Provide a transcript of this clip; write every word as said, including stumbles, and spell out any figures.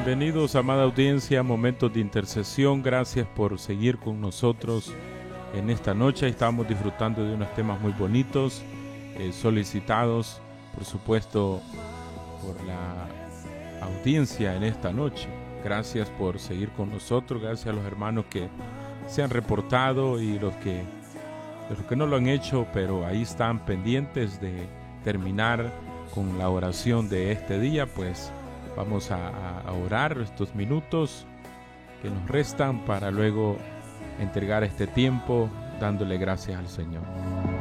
Bienvenidos, amada audiencia, a Momentos de Intercesión. Gracias por seguir con nosotros en esta noche. Estamos disfrutando de unos temas muy bonitos, eh, solicitados, por supuesto, por la audiencia en esta noche. Gracias por seguir con nosotros. Gracias a los hermanos que se han reportado y los que, los que no lo han hecho, pero ahí están pendientes de terminar con la oración de este día. Pues vamos a, a orar estos minutos que nos restan para luego entregar este tiempo dándole gracias al Señor.